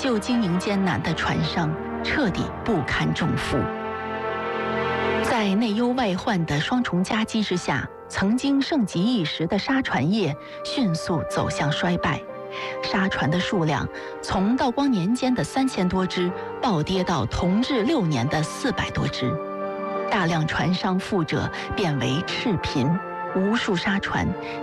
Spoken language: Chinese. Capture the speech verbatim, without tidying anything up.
旧经营艰难的船商彻底不堪重负。在内忧外患的双重夹击之下，曾经盛极一时的沙船业迅速走向衰败。沙船的数量从道光年间的三千多只暴跌到同治六年的四百多只，大量船商富者变为赤贫，无数沙船